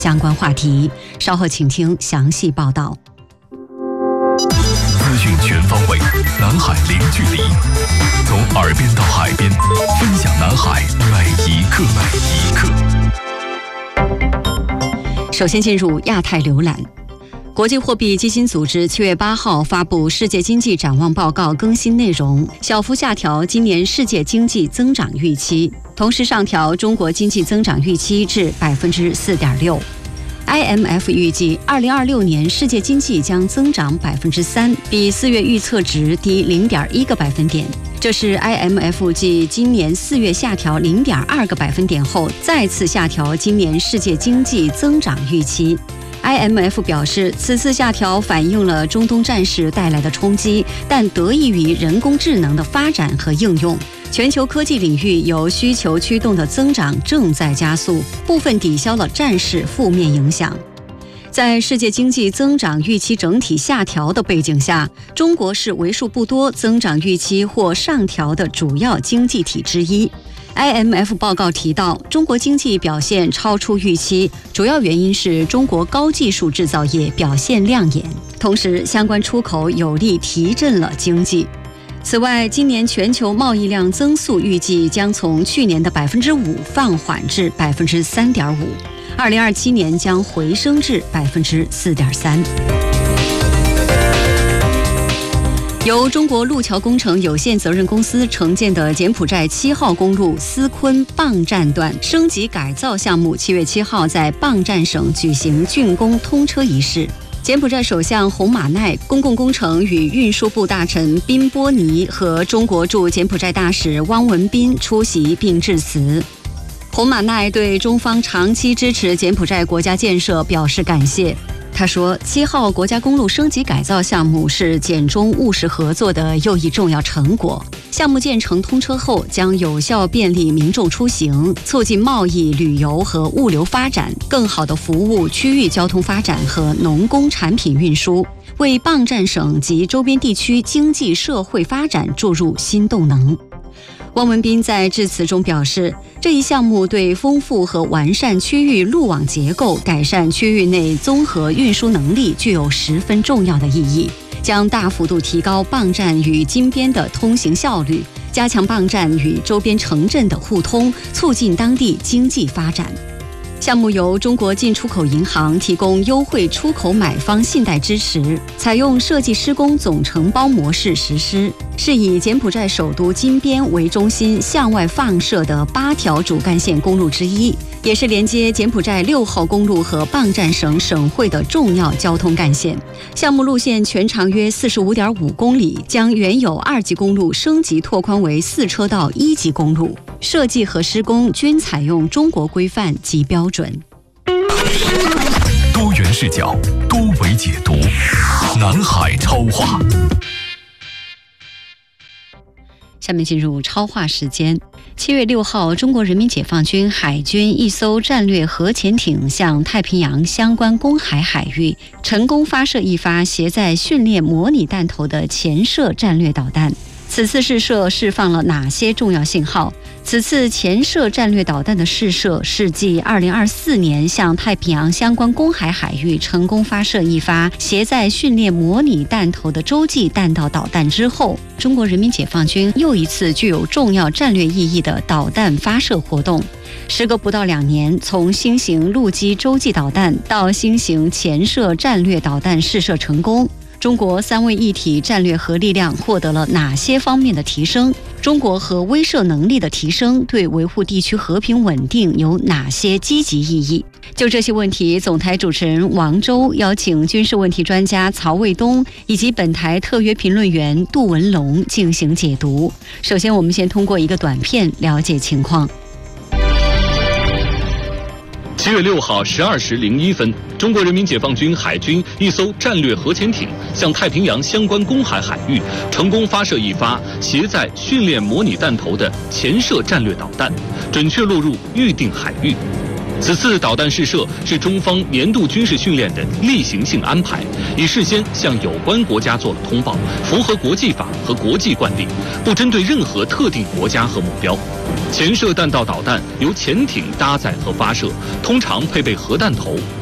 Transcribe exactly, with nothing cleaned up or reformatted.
相关话题。稍后请听详细报道。 资讯全方位，南海零距离，从耳边到海边，分享南海每一刻每一刻。 首先进入亚太浏览。国际货币基金组织七月八号发布世界经济展望报告更新内容，小幅下调今年世界经济增长预期，同时上调中国经济增长预期至百分之四点六。I M F 预计，二零二六年世界经济将增长百分之三，比四月预测值低零点一个百分点。这是 I M F 继今年四月下调零点二个百分点后，再次下调今年世界经济增长预期。I M F 表示，此次下调反映了中东战事带来的冲击，但得益于人工智能的发展和应用。全球科技领域由需求驱动的增长正在加速，部分抵消了战事负面影响。在世界经济增长预期整体下调的背景下，中国是为数不多增长预期或上调的主要经济体之一。I M F 报告提到，中国经济表现超出预期，主要原因是中国高技术制造业表现亮眼，同时相关出口有力提振了经济。此外，今年全球贸易量增速预计将从去年的百分之五放缓至百分之三点五，二零二七年将回升至百分之四点三。由中国路桥工程有限责任公司承建的柬埔寨七号公路思昆蚌站段升级改造项目，七月七号在蚌站省举行竣工通车仪式。柬埔寨首相洪马奈、公共工程与运输部大臣宾波尼和中国驻柬埔寨大使汪文斌出席并致辞。洪马奈对中方长期支持柬埔寨国家建设表示感谢。他说，七号国家公路升级改造项目是柬中务实合作的又一重要成果。项目建成通车后，将有效便利民众出行，促进贸易、旅游和物流发展，更好地服务区域交通发展和农工产品运输，为蚌站省及周边地区经济社会发展注入新动能。汪文斌在致辞中表示，这一项目对丰富和完善区域路网结构、改善区域内综合运输能力具有十分重要的意义，将大幅度提高蚌站与金边的通行效率，加强蚌站与周边城镇的互通，促进当地经济发展。项目由中国进出口银行提供优惠出口买方信贷支持，采用设计施工总承包模式实施，是以柬埔寨首都金边为中心向外放射的八条主干线公路之一，也是连接柬埔寨六号公路和蚌站省省会的重要交通干线。项目路线全长约四十五点五公里，将原有二级公路升级拓宽为四车道一级公路，设计和施工均采用中国规范及标准。 多元视角，多维解读，南海超话。 下面进入超话时间。七月六号，中国人民解放军海军一艘战略核潜艇向太平洋相关公海海域成功发射一发携载训练模拟弹头的潜射战略导弹。此次试射释放了哪些重要信号？此次潜射战略导弹的试射是继二零二四年向太平洋相关公海海域成功发射一发携载训练模拟弹头的洲际弹道导弹之后，中国人民解放军又一次具有重要战略意义的导弹发射活动。时隔不到两年，从新型陆基洲际导弹到新型潜射战略导弹试射成功，中国三位一体战略核力量获得了哪些方面的提升？中国核威慑能力的提升对维护地区和平稳定有哪些积极意义？就这些问题，总台主持人王周邀请军事问题专家曹卫东以及本台特约评论员杜文龙进行解读。首先，我们先通过一个短片了解情况。 七月六号十二时零一分，中国人民解放军海军一艘战略核潜艇向太平洋相关公海海域成功发射一发携载训练模拟弹头的潜射战略导弹，准确落入预定海域。 此次导弹试射是中方年度军事训练的例行性安排，已事先向有关国家做了通报，符合国际法和国际惯例，不针对任何特定国家和目标。潜射弹道导弹由潜艇搭载和发射，通常配备核弹头。